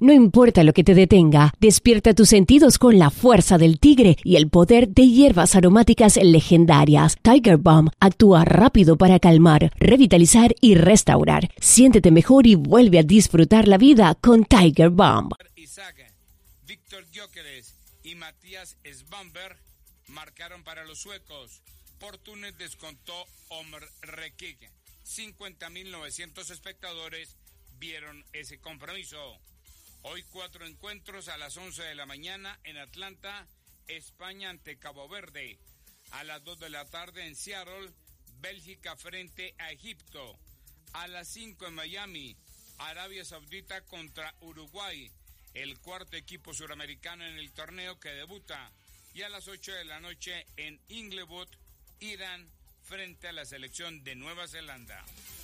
No importa lo que te detenga, despierta tus sentidos con la fuerza del tigre y el poder de hierbas aromáticas legendarias. Tiger Balm actúa rápido para calmar, revitalizar y restaurar. Siéntete mejor y vuelve a disfrutar la vida con Tiger Balm. Víctor Gyökeres y Matías Svamberg marcaron para los suecos. Portunes descontó Omar Rekik. 50.900 espectadores vieron ese compromiso. Hoy 4 encuentros a las 11 de la mañana en Atlanta, España ante Cabo Verde. A las 2 de la tarde en Seattle, Bélgica frente a Egipto. A las 5 en Miami, Arabia Saudita contra Uruguay, el cuarto equipo suramericano en el torneo que debuta. Y a las 8 de la noche en Inglewood, Irán frente a la selección de Nueva Zelanda.